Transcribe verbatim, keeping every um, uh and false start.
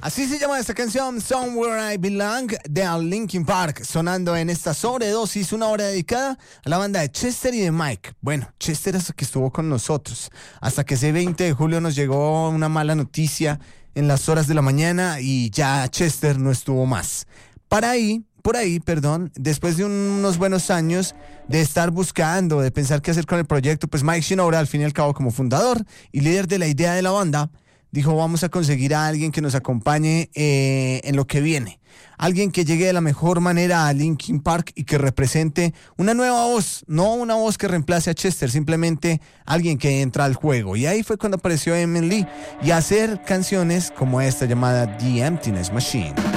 Así se llama esta canción, Somewhere I Belong, de Linkin Park, sonando en esta sobredosis, una hora dedicada a la banda de Chester y de Mike. Bueno, Chester hasta que estuvo con nosotros, hasta que ese veinte de julio nos llegó una mala noticia en las horas de la mañana y ya Chester no estuvo más. Para ahí, por ahí, perdón, después de unos buenos años de estar buscando, de pensar qué hacer con el proyecto, pues Mike Shinoda, al fin y al cabo como fundador y líder de la idea de la banda, dijo, vamos a conseguir a alguien que nos acompañe eh, en lo que viene. Alguien que llegue de la mejor manera a Linkin Park y que represente una nueva voz, no una voz que reemplace a Chester, simplemente alguien que entra al juego. Y ahí fue cuando apareció Eminem Lee y hacer canciones como esta llamada The Emptiness Machine.